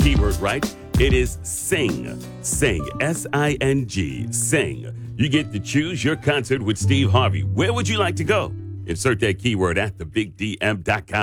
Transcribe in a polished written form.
keyword right. It is sing. Sing. S-I-N-G. Sing. You get to choose your concert with Steve Harvey. Where would you like to go? Insert that keyword at thebigdm.com.